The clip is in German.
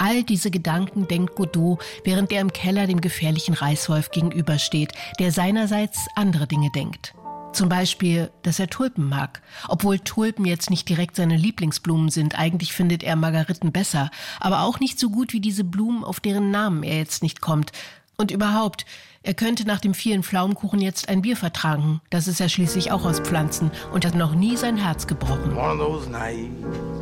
All diese Gedanken denkt Godot, während er im Keller dem gefährlichen Reißwolf gegenübersteht, der seinerseits andere Dinge denkt. Zum Beispiel, dass er Tulpen mag. Obwohl Tulpen jetzt nicht direkt seine Lieblingsblumen sind, eigentlich findet er Margeriten besser, aber auch nicht so gut wie diese Blumen, auf deren Namen er jetzt nicht kommt. Und überhaupt, er könnte nach dem vielen Pflaumenkuchen jetzt ein Bier vertragen. Das ist ja schließlich auch aus Pflanzen und hat noch nie sein Herz gebrochen. One of those naive